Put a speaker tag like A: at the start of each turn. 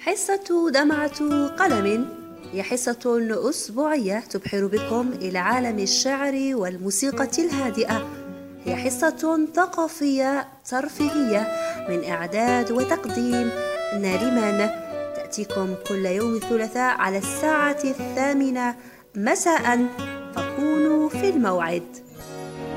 A: حصة دمعة قلم هي حصة أسبوعية تبحر بكم إلى عالم الشعر والموسيقى الهادئة. هي حصة ثقافية ترفيهية من إعداد وتقديم ناريمان، تأتيكم كل يوم ثلاثاء على الساعة 8 مساء، فكونوا في الموعد.